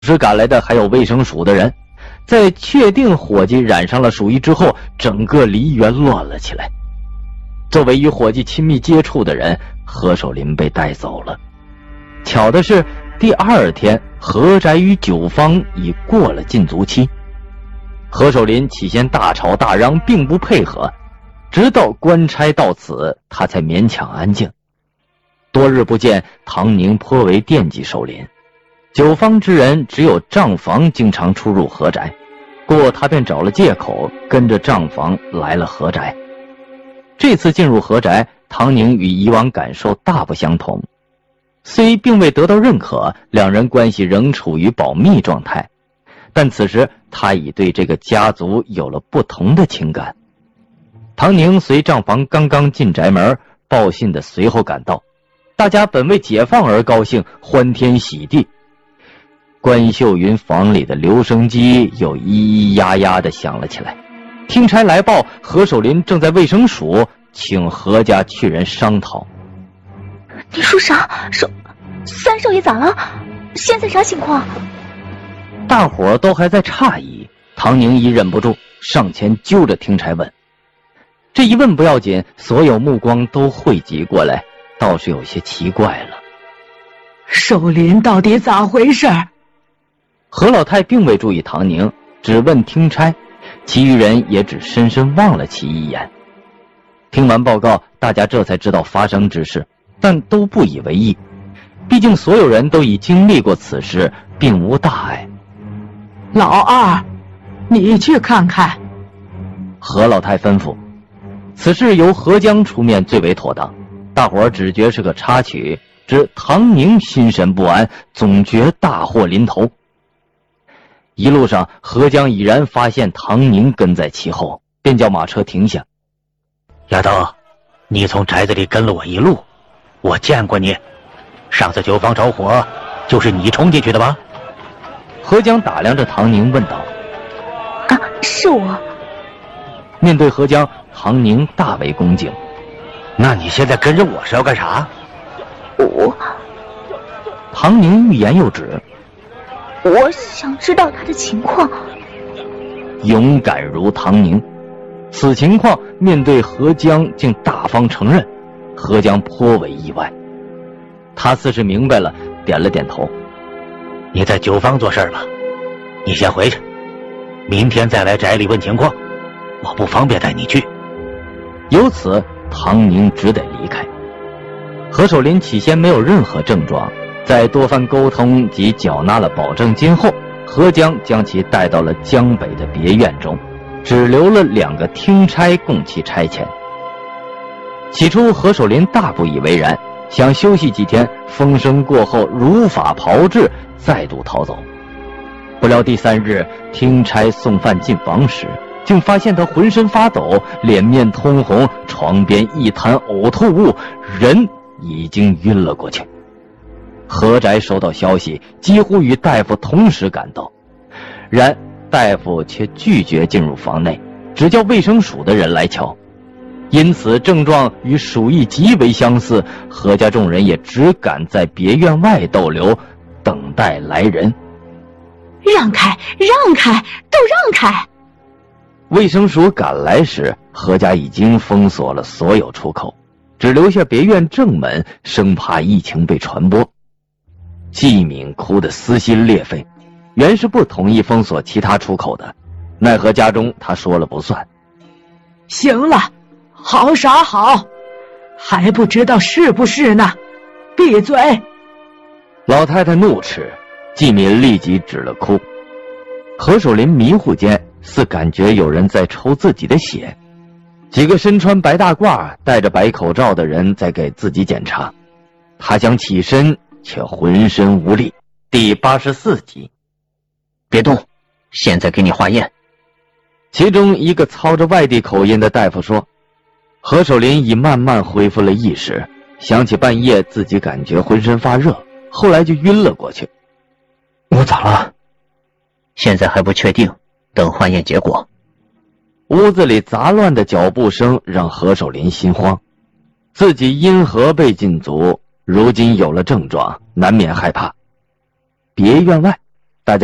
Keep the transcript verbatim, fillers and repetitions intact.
时赶来的还有卫生署的人。在确定伙计染上了鼠疫之后，整个梨园乱了起来。作为与伙计亲密接触的人，何守林被带走了。巧的是，第二天何宅与九方已过了禁足期。何守林起先大吵大嚷，并不配合，直到官差到此，他才勉强安静。多日不见，唐宁颇为惦记守林。九方之人只有账房经常出入何宅，故他便找了借口跟着账房来了何宅。这次进入何宅，唐宁与以往感受大不相同。虽并未得到认可，两人关系仍处于保密状态，但此时他已对这个家族有了不同的情感。唐宁随账房刚刚进宅门，报信的随后赶到，大家本为解放而高兴，欢天喜地。关秀云房里的留声机又咿咿呀呀地响了起来。听差来报，何守林正在卫生署，请何家去人商讨。 你说啥？少三少爷咋了？现在啥情况？ 大伙儿都还在诧异，唐宁一忍不住上前揪着听差问。这一问不要紧，所有目光都汇集过来，倒是有些奇怪了。 守林到底咋回事？ 何老太并未注意唐宁，只问听差，其余人也只深深望了其一眼。听完报告，大家这才知道发生之事，但都不以为意，毕竟所有人都已经历过此事，并无大碍。 老二，你去看看。 何老太吩咐，此事由何江出面最为妥当。大伙儿只觉是个插曲，只唐宁心神不安，总觉大祸临头。一路上，何江已然发现唐宁跟在其后，便叫马车停下。 丫头，你从宅子里跟了我一路，我见过你，上次酒坊着火就是你冲进去的吧？ 何江打量着唐宁问道。 啊，是我。 面对何江，唐宁大为恭敬。 那你现在跟着我是要干啥？ 我…… 唐宁欲言又止。 我想知道他的情况。 勇敢如唐宁，此情况面对何江竟大方承认，何江颇为意外。他似是明白了，点了点头。 你在酒坊做事吧，你先回去，明天再来宅里问情况，我不方便带你去。 由此，唐宁只得离开。何守林起先没有任何症状，在多番沟通及缴纳了保证金后，何江将其带到了江北的别院中，只留了两个听差供其差遣。起初何守林大不以为然，想休息几天，风声过后如法炮制，再度逃走。不料第三日听差送饭进房时，竟发现他浑身发抖，脸面通红，床边一滩呕吐物，人已经晕了过去。何宅收到消息，几乎与大夫同时赶到，然大夫却拒绝进入房内，只叫卫生署的人来瞧。因此症状与鼠疫极为相似，何家众人也只敢在别院外逗留，等待来人。 让开，让开，都让开！ 卫生署赶来时，何家已经封锁了所有出口，只留下别院正门，生怕疫情被传播。季敏哭得撕心裂肺，原是不同意封锁其他出口的，奈何家中他说了不算。 行了，好啥好，还不知道是不是呢？闭嘴！ 老太太怒斥，季敏立即止了哭。何守林迷糊间似感觉有人在抽自己的血，几个身穿白大褂戴着白口罩的人在给自己检查，他想起身却浑身无力。第八十四集。 别动，现在给你化验。 其中一个操着外地口音的大夫说。何守林已慢慢恢复了意识，想起半夜自己感觉浑身发热，后来就晕了过去。 我咋了？现在还不确定，等化验结果。 屋子里杂乱的脚步声让何守林心慌，自己因何被禁足，如今有了症状，难免害怕。别院外，